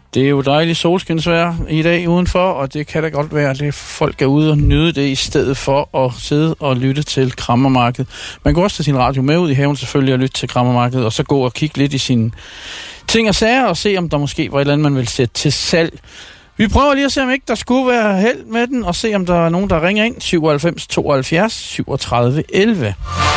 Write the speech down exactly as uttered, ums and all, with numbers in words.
Det er jo dejligt solskinsvejr i dag udenfor, og det kan da godt være, at folk er ude og nyde det, i stedet for at sidde og lytte til Kræmmermarkedet. Man kan også tage sin radio med ud i haven selvfølgelig og lytte til Kræmmermarkedet, og så gå og kigge lidt i sine ting og sager, og se om der måske var et eller andet, man vil sætte til salg. Vi prøver lige at se, om ikke der skulle være held med den, og se om der er nogen, der ringer ind. syvoghalvfems tooghalvfjerds syvogtredive elleve.